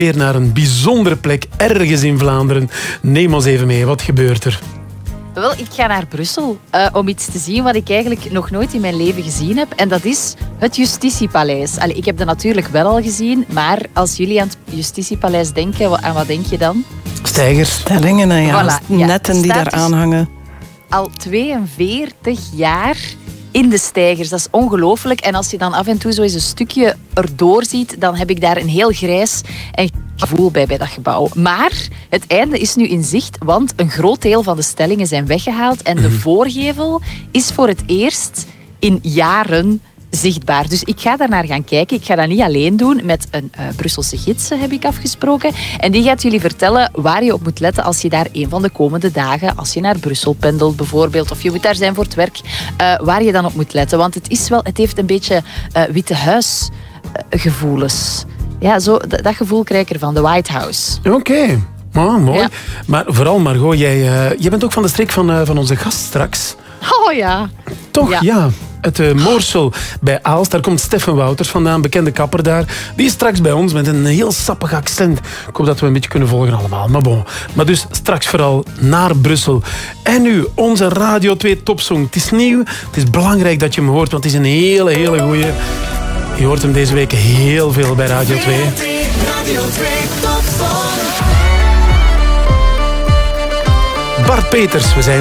weer naar een bijzondere plek ergens in Vlaanderen. Neem ons even mee, wat gebeurt er? Wel, ik ga naar Brussel om iets te zien wat ik eigenlijk nog nooit in mijn leven gezien heb. En dat is het Justitiepaleis. Allee, ik heb dat natuurlijk wel al gezien, maar als jullie aan het Justitiepaleis denken, aan wat denk je dan? Steigers. Stellingen, ja. Voilà, ja. Netten die daar Dus aanhangen. Al 42 jaar in de steigers. Dat is ongelooflijk. En als je dan af en toe zo eens een stukje erdoor ziet, dan heb ik daar een heel grijs en gevoel bij dat gebouw. Maar het einde is nu in zicht, want een groot deel van de stellingen zijn weggehaald en de voorgevel is voor het eerst in jaren zichtbaar. Dus ik ga daar naar gaan kijken. Ik ga dat niet alleen doen. Met een Brusselse gids heb ik afgesproken. En die gaat jullie vertellen waar je op moet letten als je daar een van de komende dagen, als je naar Brussel pendelt bijvoorbeeld, of je moet daar zijn voor het werk, waar je dan op moet letten. Want het heeft een beetje Witte Huis gevoelens. Ja, dat gevoel krijg ik ervan. De White House. Oké. Oh, mooi. Ja. Maar vooral, Margot, jij bent ook van de streek van onze gast straks. Oh ja. Toch? Ja. Ja. Het Moorsel bij Aalst. Daar komt Stefan Wouters vandaan, bekende kapper daar. Die is straks bij ons met een heel sappig accent. Ik hoop dat we een beetje kunnen volgen allemaal. Maar bon. Maar dus straks vooral naar Brussel. En nu, onze Radio 2 topsong. Het is nieuw. Het is belangrijk dat je hem hoort, want het is een hele goeie. Je hoort hem deze week heel veel bij Radio 2. Radio 2 topsong. Bart Peters, we zijn